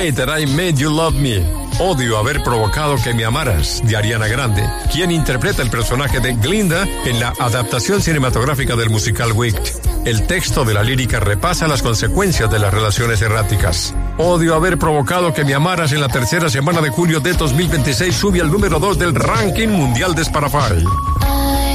Day That I Made You Love Me. Odio haber provocado que me amaras, de Ariana Grande, quien interpreta el personaje de Glinda en la adaptación cinematográfica del musical Wicked. El texto de la lírica repasa las consecuencias de las relaciones erráticas. Odio haber provocado que me amaras en la tercera semana de julio de 2026 sube al número 2 del ranking mundial de Spotify.